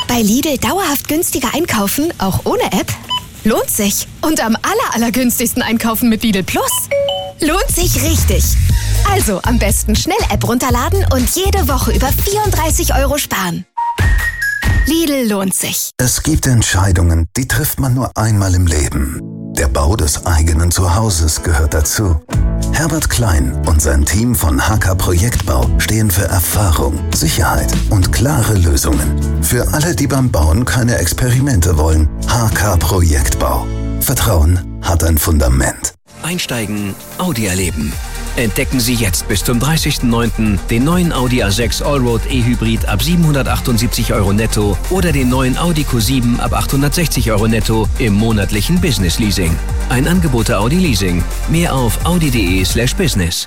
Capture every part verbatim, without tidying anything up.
Bei Lidl dauerhaft günstiger einkaufen, auch ohne App? Lohnt sich. Und am aller, allergünstigsten einkaufen mit Lidl Plus? Lohnt sich richtig. Also am besten schnell App runterladen und jede Woche über vierunddreißig Euro sparen. Lidl lohnt sich. Es gibt Entscheidungen, die trifft man nur einmal im Leben. Der Bau des eigenen Zuhauses gehört dazu. Herbert Klein und sein Team von H K Projektbau stehen für Erfahrung, Sicherheit und klare Lösungen. Für alle, die beim Bauen keine Experimente wollen. H K Projektbau. Vertrauen hat ein Fundament. Einsteigen, Audi erleben. Entdecken Sie jetzt bis zum dreißigsten neunten den neuen Audi A sechs Allroad E-Hybrid ab siebenhundertachtundsiebzig Euro netto oder den neuen Audi Q sieben ab achthundertsechzig Euro netto im monatlichen Business Leasing. Ein Angebot der Audi Leasing. Mehr auf audi.de slash business.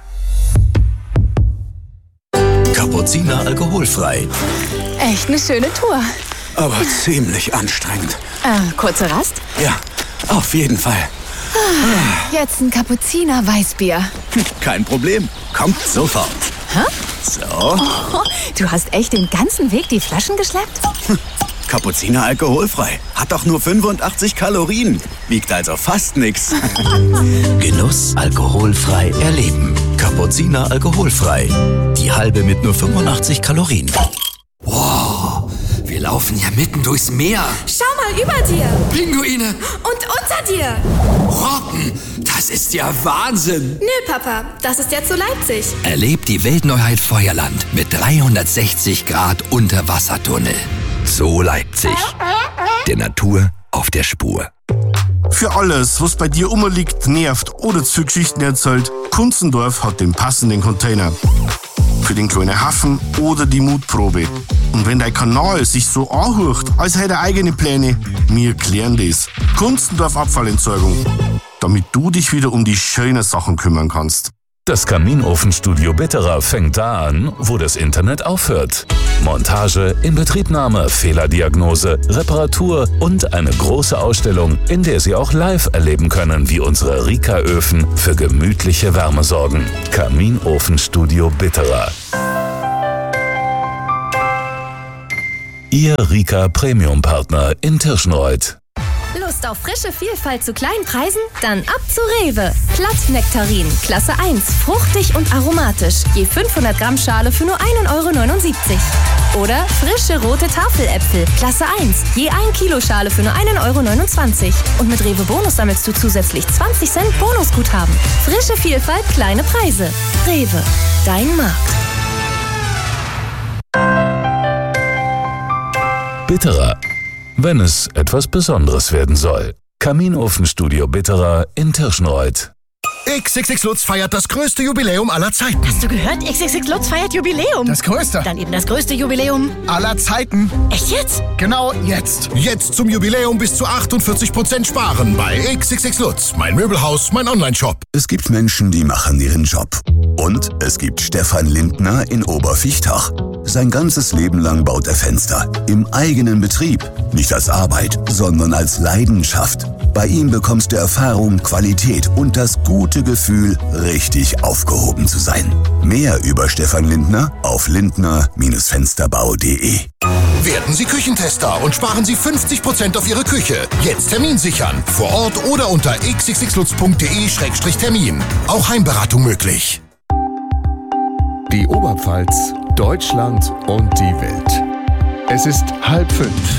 Kapuziner alkoholfrei. Echt eine schöne Tour. Aber ziemlich anstrengend. Äh, kurze Rast? Ja, auf jeden Fall. Jetzt ein Kapuziner Weißbier. Kein Problem. Kommt sofort. Hä? So. Oh, du hast echt den ganzen Weg die Flaschen geschleppt? Kapuziner alkoholfrei. Hat doch nur fünfundachtzig Kalorien. Wiegt also fast nix. Genuss alkoholfrei erleben. Kapuziner alkoholfrei. Die halbe mit nur fünfundachtzig Kalorien. Wow, wir laufen ja mitten durchs Meer. Schau mal über dir. Pinguine. Und unter dir. Rocken, das ist ja Wahnsinn. Nö, Papa, das ist jetzt so Leipzig. Erlebt die Weltneuheit Feuerland mit dreihundertsechzig Grad Unterwassertunnel. So Leipzig. Der Natur auf der Spur. Für alles, was bei dir rumliegt, nervt oder zu Geschichten erzählt, Kunzendorf hat den passenden Container. Für den kleinen Hafen oder die Mutprobe. Und wenn dein Kanal sich so anhört, als hätte er eigene Pläne, wir klären das. Kunzendorf Abfallentsorgung. Damit du dich wieder um die schönen Sachen kümmern kannst. Das Kaminofenstudio Bitterer fängt da an, wo das Internet aufhört. Montage, Inbetriebnahme, Fehlerdiagnose, Reparatur und eine große Ausstellung, in der Sie auch live erleben können, wie unsere Rika-Öfen für gemütliche Wärme sorgen. Kaminofenstudio Bitterer. Ihr Rika Premium-Partner in Tirschenreuth. Lust auf frische Vielfalt zu kleinen Preisen? Dann ab zu Rewe. Glattnektarin, Klasse eins, fruchtig und aromatisch. Je fünfhundert Gramm Schale für nur ein Euro neunundsiebzig. Oder frische rote Tafeläpfel, Klasse eins, je ein Kilo Schale für nur ein Euro neunundzwanzig. Und mit Rewe Bonus sammelst du zusätzlich zwanzig Cent Bonusguthaben. Frische Vielfalt, kleine Preise. Rewe, dein Markt. Bitterer. Wenn es etwas Besonderes werden soll. Kaminofenstudio Bitterer in Tirschenreuth. X X X Lutz feiert das größte Jubiläum aller Zeiten. Hast du gehört? X X X Lutz feiert Jubiläum. Das größte? Dann eben das größte Jubiläum aller Zeiten. Echt jetzt? Genau jetzt. Jetzt zum Jubiläum bis zu achtundvierzig Prozent sparen bei X X X Lutz. Mein Möbelhaus, mein Online-Shop. Es gibt Menschen, die machen ihren Job. Und es gibt Stefan Lindner in Oberviechtach. Sein ganzes Leben lang baut er Fenster. Im eigenen Betrieb. Nicht als Arbeit, sondern als Leidenschaft. Bei ihm bekommst du Erfahrung, Qualität und das gute Gefühl, richtig aufgehoben zu sein. Mehr über Stefan Lindner auf lindner Fensterbau punkt de. Werden Sie Küchentester und sparen Sie fünfzig Prozent auf Ihre Küche. Jetzt Termin sichern. Vor Ort oder unter x x x lutz punkt de Schrägstrich Termin. Auch Heimberatung möglich. Die Oberpfalz, Deutschland und die Welt. Es ist halb fünf.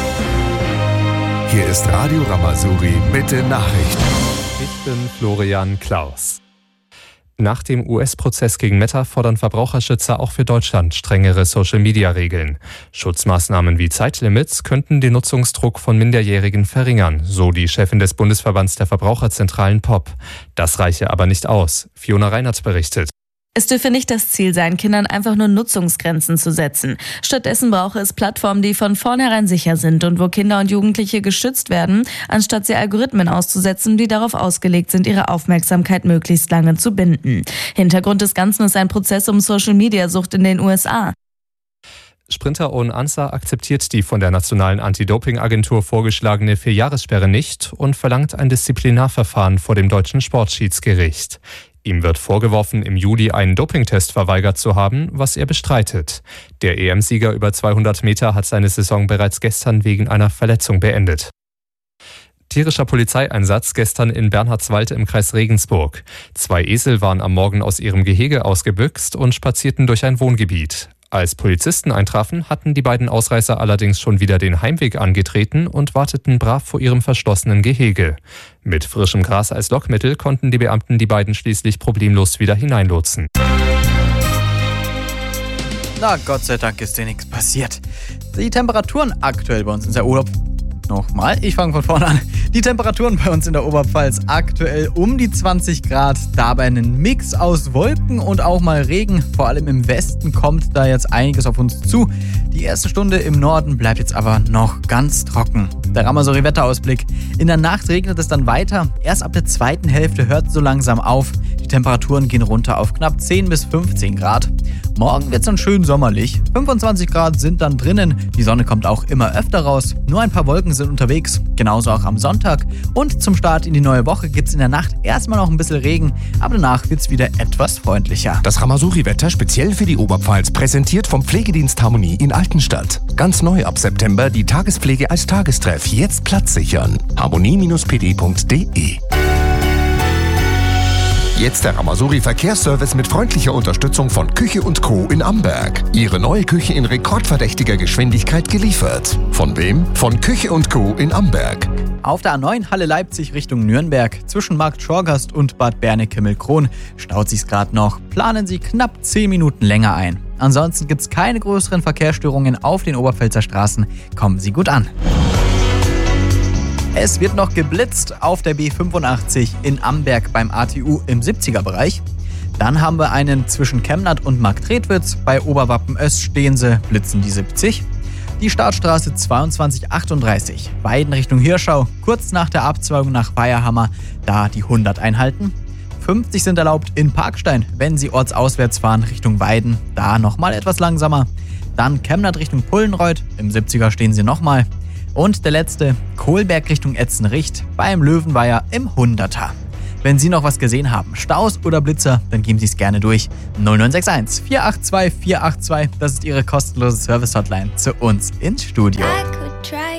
Hier ist Radio Ramazuri mit den Nachrichten. Ich bin Florian Klaus. Nach dem U S-Prozess gegen Meta fordern Verbraucherschützer auch für Deutschland strengere Social-Media-Regeln. Schutzmaßnahmen wie Zeitlimits könnten den Nutzungsdruck von Minderjährigen verringern, so die Chefin des Bundesverbands der Verbraucherzentralen P O P. Das reiche aber nicht aus. Fiona Reinhardt berichtet. Es dürfe nicht das Ziel sein, Kindern einfach nur Nutzungsgrenzen zu setzen. Stattdessen brauche es Plattformen, die von vornherein sicher sind und wo Kinder und Jugendliche geschützt werden, anstatt sie Algorithmen auszusetzen, die darauf ausgelegt sind, ihre Aufmerksamkeit möglichst lange zu binden. Hintergrund des Ganzen ist ein Prozess um Social-Media-Sucht in den U S A. Sprinter Owen Ansah akzeptiert die von der Nationalen Anti-Doping-Agentur vorgeschlagene Vierjahressperre nicht und verlangt ein Disziplinarverfahren vor dem deutschen Sportschiedsgericht. Ihm wird vorgeworfen, im Juli einen Dopingtest verweigert zu haben, was er bestreitet. Der E M-Sieger über zweihundert Meter hat seine Saison bereits gestern wegen einer Verletzung beendet. Tierischer Polizeieinsatz gestern in Bernhardswald im Kreis Regensburg. Zwei Esel waren am Morgen aus ihrem Gehege ausgebüxt und spazierten durch ein Wohngebiet. Als Polizisten eintrafen, hatten die beiden Ausreißer allerdings schon wieder den Heimweg angetreten und warteten brav vor ihrem verschlossenen Gehege. Mit frischem Gras als Lockmittel konnten die Beamten die beiden schließlich problemlos wieder hineinlotsen. Na, Gott sei Dank ist dir nichts passiert. Die Temperaturen aktuell bei uns in der Urlaub... Nochmal, ich fange von vorne an. Die Temperaturen bei uns in der Oberpfalz aktuell um die zwanzig Grad. Dabei einen Mix aus Wolken und auch mal Regen. Vor allem im Westen kommt da jetzt einiges auf uns zu. Die erste Stunde im Norden bleibt jetzt aber noch ganz trocken. Der Ramasori-Wetterausblick. In der Nacht regnet es dann weiter. Erst ab der zweiten Hälfte hört es so langsam auf. Die Temperaturen gehen runter auf knapp zehn bis fünfzehn Grad. Morgen wird es dann schön sommerlich. fünfundzwanzig Grad sind dann drinnen. Die Sonne kommt auch immer öfter raus. Nur ein paar Wolken sind unterwegs. Genauso auch am Sonntag. Und zum Start in die neue Woche gibt es in der Nacht erstmal noch ein bisschen Regen. Aber danach wird es wieder etwas freundlicher. Das Ramasori-Wetter speziell für die Oberpfalz präsentiert vom Pflegedienst Harmonie in Altenstadt. Ganz neu ab September die Tagespflege als Tagestreff. Jetzt Platz sichern. harmonie Bindestrich p d Punkt d e. Jetzt der Ramasori Verkehrsservice mit freundlicher Unterstützung von Küche und Co. in Amberg. Ihre neue Küche in rekordverdächtiger Geschwindigkeit geliefert. Von wem? Von Küche und Co. in Amberg. Auf der A neun Halle Leipzig Richtung Nürnberg, zwischen Markt Schorgast und Bad Bernek-Himmelkron, staut sich's gerade noch. Planen Sie knapp zehn Minuten länger ein. Ansonsten gibt's keine größeren Verkehrsstörungen auf den Oberpfälzer Straßen. Kommen Sie gut an. Es wird noch geblitzt auf der B fünfundachtzig in Amberg beim A T U im siebziger-Bereich. Dann haben wir einen zwischen Kemnath und Marktredwitz. Bei Oberwappen-Öst stehen sie, blitzen die siebzig. Die Startstraße zweiundzwanzig achtunddreißig, Weiden Richtung Hirschau, kurz nach der Abzweigung nach Weierhammer, da die hundert einhalten. fünfzig sind erlaubt in Parkstein, wenn Sie ortsauswärts fahren Richtung Weiden, da nochmal etwas langsamer. Dann Kemnath Richtung Pullenreuth, im siebziger stehen Sie nochmal. Und der letzte, Kohlberg Richtung Etzenricht, beim Löwenweiher im hunderter. Wenn Sie noch was gesehen haben, Staus oder Blitzer, dann geben Sie es gerne durch. null neun sechs eins vier acht zwei vier acht zwei, das ist Ihre kostenlose Service-Hotline zu uns ins Studio.